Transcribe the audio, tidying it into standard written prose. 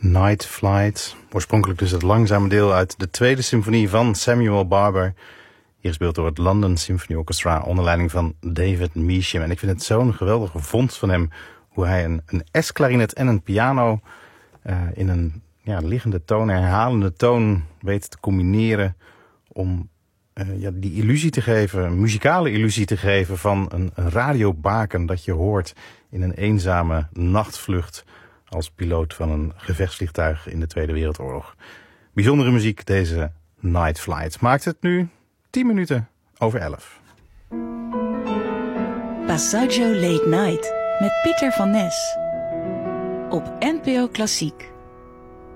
Night Flight. Oorspronkelijk dus het langzame deel uit de tweede symfonie van Samuel Barber. Hier gespeeld door het London Symphony Orchestra onder leiding van David Measham. En ik vind het zo'n geweldige vondst van hem. Hoe hij een S-klarinet en een piano in een liggende toon, een herhalende toon weet te combineren. Om die illusie te geven, een muzikale illusie te geven van een radiobaken dat je hoort in een eenzame nachtvlucht als piloot van een gevechtsvliegtuig in de Tweede Wereldoorlog. Bijzondere muziek, deze Night Flight. Maakt het nu 11:10. Passaggio Late Night met Pieter van Nes op NPO Klassiek.